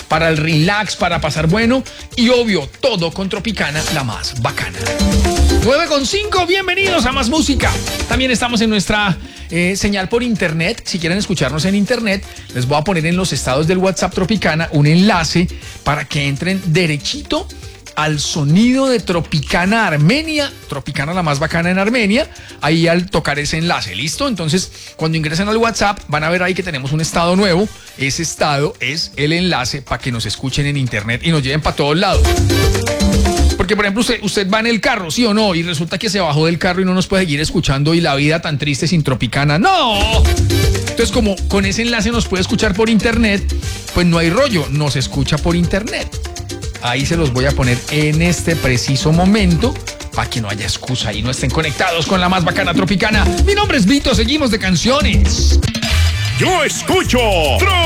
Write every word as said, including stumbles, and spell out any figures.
para el relax, para pasar bueno y obvio, todo con Tropicana, la más bacana. nueve con cinco, bienvenidos a Más Música. También estamos en nuestra eh, señal por internet. Si quieren escucharnos en internet, les voy a poner en los estados del WhatsApp Tropicana un enlace para que entren derechito al sonido de Tropicana Armenia, Tropicana la más bacana en Armenia, ahí al tocar ese enlace, ¿listo? Entonces, cuando ingresen al WhatsApp, van a ver ahí que tenemos un estado nuevo. Ese estado es el enlace para que nos escuchen en internet y nos lleven para todos lados. Porque, por ejemplo, usted, usted va en el carro, ¿sí o no? Y resulta que se bajó del carro y no nos puede seguir escuchando y la vida tan triste sin Tropicana. ¡No! Entonces, como con ese enlace nos puede escuchar por internet, pues no hay rollo, nos escucha por internet. Ahí se los voy a poner en este preciso momento para que no haya excusa y no estén conectados con la más bacana Tropicana. Mi nombre es Vito, seguimos de canciones. Yo escucho